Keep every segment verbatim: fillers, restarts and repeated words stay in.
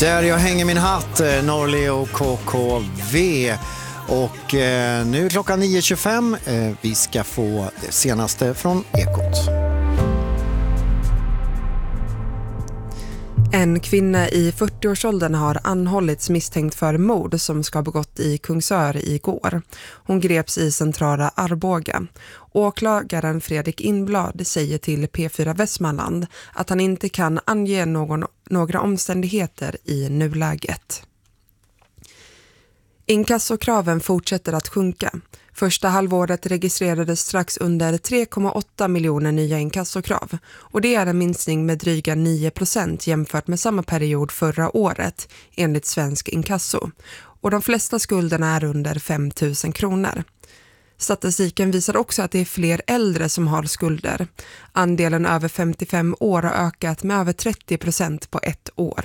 Där jag hänger min hatt, Norli och K K V. Och eh, nu är klockan nio tjugofem. Eh, vi ska få det senaste från Ekot. En kvinna i fyrtioårsåldern har anhållits misstänkt för mord som ska ha begått i Kungsör igår. Hon greps i centrala Arboga. Åklagaren Fredrik Inblad säger till P fyra Västmanland att han inte kan ange någon, några omständigheter i nuläget. Inkassokraven fortsätter att sjunka. Första halvåret registrerades strax under tre komma åtta miljoner nya inkassokrav och det är en minskning med dryga nio procent jämfört med samma period förra året enligt Svensk Inkasso. Och de flesta skulderna är under fem tusen kronor. Statistiken visar också att det är fler äldre som har skulder. Andelen över femtiofem år har ökat med över trettio procent på ett år.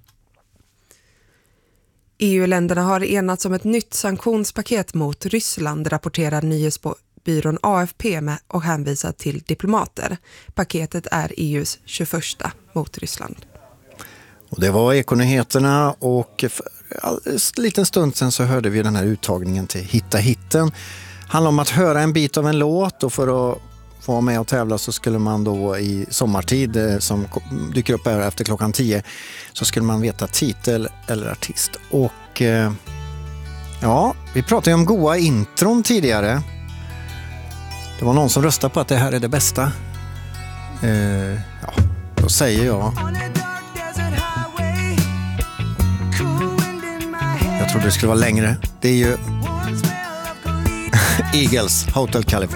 E U-länderna har enats om ett nytt sanktionspaket mot Ryssland, rapporterar nyhetsbyrån A F P med och hänvisar till diplomater. Paketet är E U:s tjugoförsta mot Ryssland. Och det var Ekonyheterna och för en liten stund sedan så hörde vi den här uttagningen till Hitta hitten. Handlar om att höra en bit av en låt och för att få vara med och tävla så skulle man då i sommartid som dyker upp här efter klockan tio så skulle man veta titel eller artist. Och eh, ja, vi pratade ju om goa intron tidigare. Det var någon som röstade på att det här är det bästa. Eh, ja, då säger jag. Jag trodde det skulle vara längre. Det är ju Eagles, Hotel California.